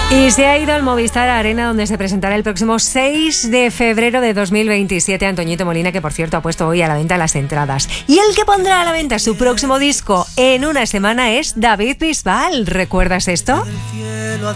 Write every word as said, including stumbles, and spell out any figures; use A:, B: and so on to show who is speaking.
A: Y se ha ido al Movistar Arena, donde se presentará el próximo seis de febrero de dos mil veintisiete Antoñito Molina, que por cierto ha puesto hoy a la venta las entradas. Y el que pondrá a la venta su próximo disco en una semana es David Bisbal. ¿Recuerdas esto?
B: Del cielo a